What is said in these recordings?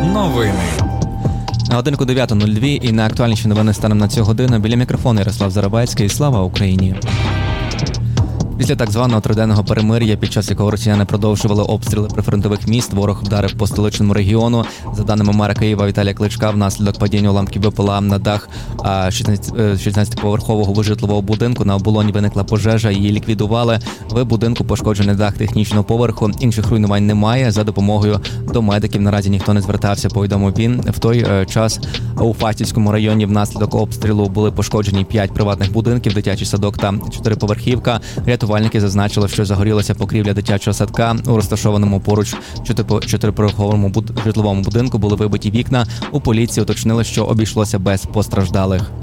Новини. На годинку 9:02 і найактуальніші новини станом на цю годину. Біля мікрофону Ярослав Зарабецький. Слава Україні! Після так званого триденного перемир'я, під час якого росіяни продовжували обстріли прифронтових міст, ворог вдарив по столичному регіону. За даними мера Києва Віталія Кличка, внаслідок падіння уламків БПЛА на дах 16-поверхового житлового будинку на оболоні виникла пожежа, її ліквідували. В будинку пошкоджений дах технічного поверху, інших руйнувань немає. За допомогою до медиків наразі ніхто не звертався, повідомив він. В той час у Фастівському районі внаслідок обстрілу були пошкоджені 5 приватних будинків, дитячий садок та 4-поверхівка. Рятувальники зазначили, що загорілася покрівля дитячого садка. У розташованому поруч 4-поверховому житловому будинку були вибиті вікна. У поліції уточнили, що обійшлося без постраждалих.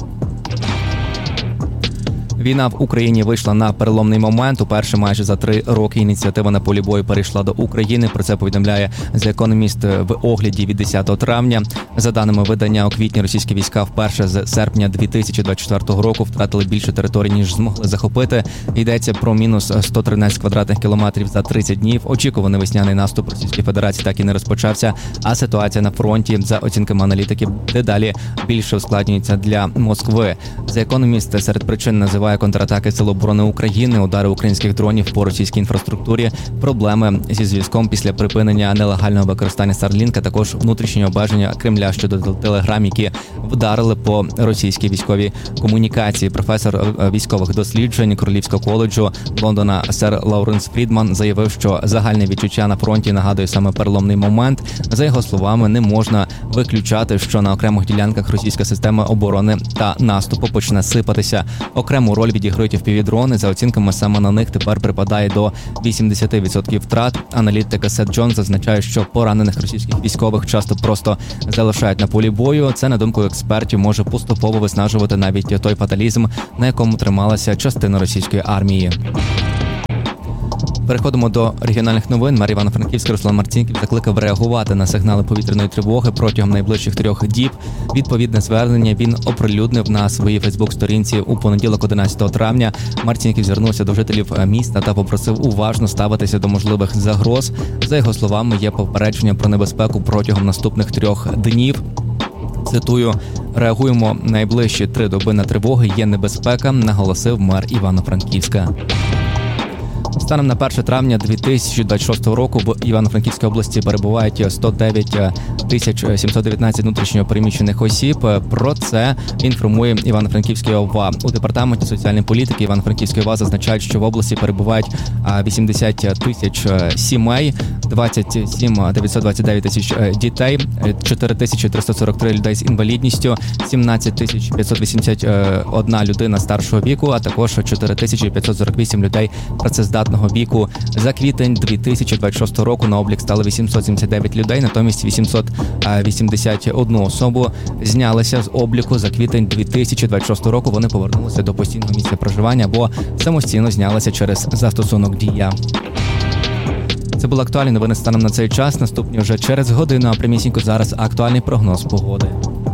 Війна в Україні вийшла на переломний момент. Уперше майже за 3 роки ініціатива на полі бою перейшла до України. Про це повідомляє The Economist в огляді від 10 травня. За даними видання, у квітні російські війська вперше з серпня 2024 року втратили більше територій, ніж змогли захопити. Йдеться про мінус 113 квадратних кілометрів за 30 днів. Очікуваний весняний наступ Російської Федерації так і не розпочався, а ситуація на фронті, за оцінками аналітиків, дедалі більше ускладнюється для Москви. The Economist серед причин називає контратаки Сил оборони України, удари українських дронів по російській інфраструктурі, проблеми зі зв'язком після припинення нелегального використання Starlink, також внутрішнє обмеження Кремля щодо телеграм, які вдарили по російській військовій комунікації. Професор військових досліджень Королівського коледжу Лондона сер Лауренс Фрідман заявив, що загальне відчуття на фронті нагадує саме переломний момент. За його словами, не можна виключати, що на окремих ділянках російська система оборони та наступу почне сипатися. Окрему роль відіграють впівдрони. За оцінками, саме на них тепер припадає до 80% втрат. Аналітик Сет Джонс зазначає, що поранених російських військових часто просто залишають на полі бою. Це, на думку експертів, може поступово виснажувати навіть той фаталізм, на якому трималася частина російської армії. Переходимо до регіональних новин. Мер Івано-Франківська Руслан Марцінків закликав реагувати на сигнали повітряної тривоги протягом найближчих 3 діб. Відповідне звернення він оприлюднив на своїй фейсбук-сторінці у понеділок, 11 травня. Марцінків звернувся до жителів міста та попросив уважно ставитися до можливих загроз. За його словами, є попередження про небезпеку протягом наступних 3 днів. Цитую: «Реагуємо найближчі 3 доби на тривоги, є небезпека», наголосив мер Івано-Франківська. Станом на 1 травня 2026 року в Івано-Франківській області перебувають 109 719 внутрішньо переміщених осіб. Про це інформує Івано-Франківський ОВА. У департаменті соціальної політики Івано-Франківської ОВА зазначають, що в області перебувають 80 тисяч сімей, 27 929 тисяч дітей, 4 343 людей з інвалідністю, 17 581 людина старшого віку, а також 4 548 людей працездатного віку. За квітень 2026 року на облік стали 879 людей, натомість 881 особу знялися з обліку. За квітень 2026 року вони повернулися до постійного місця проживання або самостійно знялися через застосунок «Дія». Це були актуальні новини станом на цей час. Наступні вже через годину, а прямісінько зараз актуальний прогноз погоди.